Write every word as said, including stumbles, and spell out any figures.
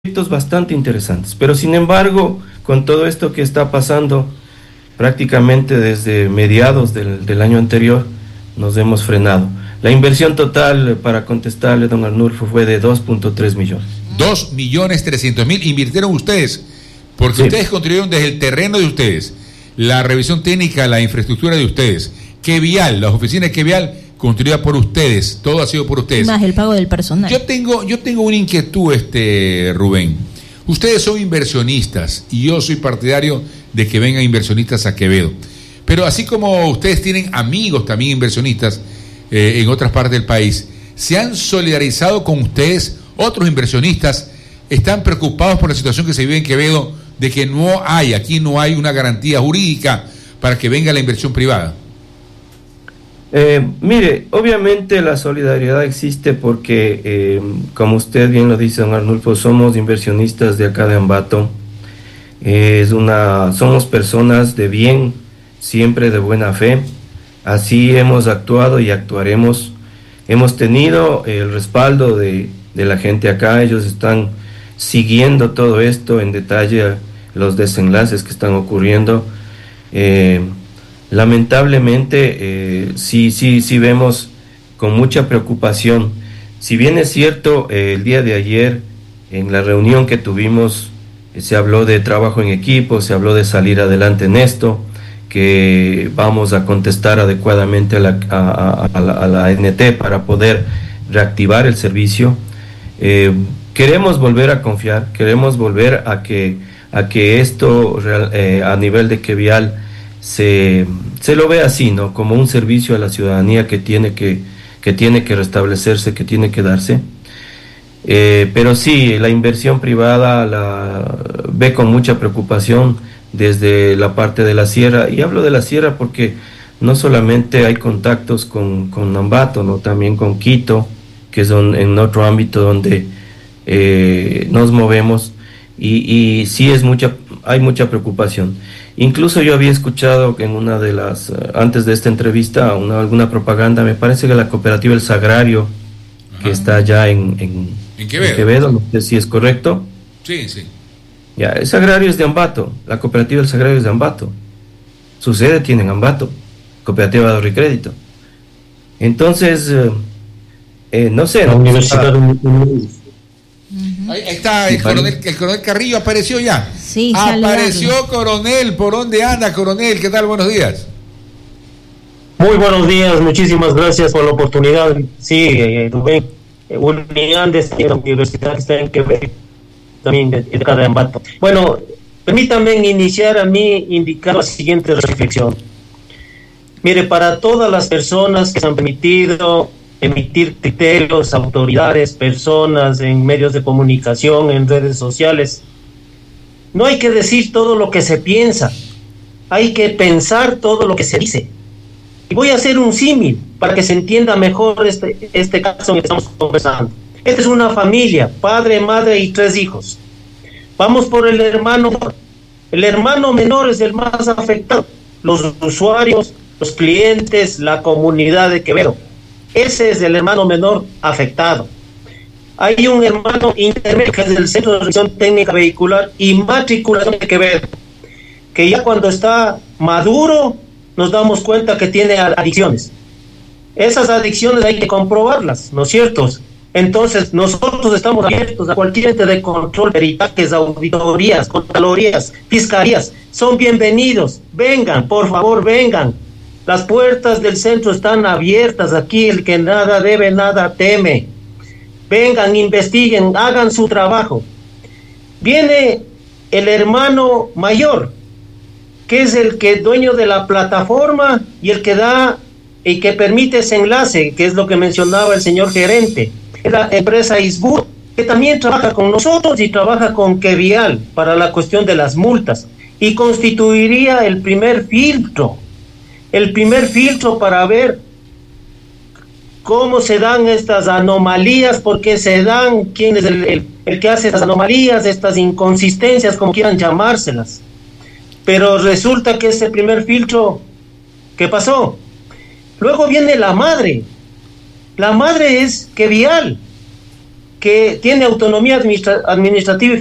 proyectos bastante interesantes, pero sin embargo, con todo esto que está pasando, prácticamente desde mediados del, del año anterior, nos hemos frenado. La inversión total, para contestarle, don Arnulfo, fue de dos punto tres millones. dos millones trescientos mil invirtieron ustedes, porque sí. Ustedes construyeron desde el terreno de ustedes, la revisión técnica, la infraestructura de ustedes, Quevial, las oficinas de Quevial, construida por ustedes, todo ha sido por ustedes. Más el pago del personal. Yo tengo, yo tengo una inquietud, este Rubén. Ustedes son inversionistas y yo soy partidario de que vengan inversionistas a Quevedo. Pero así como ustedes tienen amigos también inversionistas eh, en otras partes del país, ¿se han solidarizado con ustedes otros inversionistas? ¿Están preocupados por la situación que se vive en Quevedo, de que no hay, aquí no hay una garantía jurídica para que venga la inversión privada? Eh, mire, obviamente la solidaridad existe porque, eh, como usted bien lo dice, don Arnulfo, somos inversionistas de acá de Ambato. Eh, es una, somos personas de bien, siempre de buena fe. Así hemos actuado y actuaremos. Hemos tenido el respaldo de, de la gente acá. Ellos están siguiendo todo esto en detalle, los desenlaces que están ocurriendo. Eh, Lamentablemente, eh, sí, sí, sí vemos con mucha preocupación. Si bien es cierto, eh, el día de ayer, en la reunión que tuvimos, eh, se habló de trabajo en equipo, se habló de salir adelante en esto, que vamos a contestar adecuadamente a la, a, a, a la, a la N T para poder reactivar el servicio. Eh, queremos volver a confiar, queremos volver a que, a que esto real, eh, a nivel de Quevial, Se, se lo ve así, ¿no? Como un servicio a la ciudadanía que tiene que, que, tiene que restablecerse, que tiene que darse. Eh, pero sí, la inversión privada la ve con mucha preocupación desde la parte de la sierra, y hablo de la sierra porque no solamente hay contactos con, con Ambato, ¿no? También con Quito, que son en otro ámbito donde eh, nos movemos, y, y sí es mucha, hay mucha preocupación. Incluso yo había escuchado que en una de las, uh, antes de esta entrevista, una, alguna propaganda, me parece que la cooperativa El Sagrario, ajá, que está allá en, en, ¿En Quevedo? en Quevedo, no sé si es correcto. Sí, sí. Ya, el Sagrario es de Ambato, la cooperativa El Sagrario es de Ambato. Su sede tiene en Ambato, cooperativa de ahorro y crédito. Entonces, uh, eh, no sé. La no, Universidad de... Ahí está el coronel, el coronel Carrillo apareció ya. Sí, apareció saludable. Coronel, ¿por dónde anda, coronel? ¿Qué tal? Buenos días. Muy buenos días, muchísimas gracias por la oportunidad. Sí, eh, Rubén, eh, unidad de la universidad que está en Quevedo, también de, de cada Ambato. Bueno, permítanme iniciar a mí indicar la siguiente reflexión. Mire, para todas las personas que se han permitido emitir criterios, autoridades, personas en medios de comunicación, en redes sociales, no hay que decir todo lo que se piensa, hay que pensar todo lo que se dice. Y voy a hacer un símil para que se entienda mejor este, este caso en el que estamos conversando. Esta es una familia, padre, madre y tres hijos. Vamos por el hermano menor. El hermano menor es el más afectado, los usuarios, los clientes, la comunidad de Quevedo. Ese es el hermano menor afectado. Hay un hermano intermedio que es el Centro de Revisión Técnica Vehicular y Matriculación de Quevedo, que ya cuando está maduro nos damos cuenta que tiene adicciones. Esas adicciones hay que comprobarlas, ¿no es cierto? Entonces nosotros estamos abiertos a cualquier ente de control, peritajes, auditorías, contralorías, fiscalías. Son bienvenidos. Vengan, por favor, vengan. Las puertas del centro están abiertas aquí. El que nada debe, nada teme. Vengan, investiguen, hagan su trabajo. Viene el hermano mayor, que es el que es dueño de la plataforma y el que da y que permite ese enlace, que es lo que mencionaba el señor gerente. Es la empresa Isbur, que también trabaja con nosotros y trabaja con Quevial para la cuestión de las multas, y constituiría el primer filtro. El primer filtro para ver cómo se dan estas anomalías, por qué se dan, quién es el, el, el que hace estas anomalías, estas inconsistencias, como quieran llamárselas. Pero resulta que ese primer filtro, ¿qué pasó? Luego viene la madre. La madre es Quevial. que tiene autonomía administra- administrativa y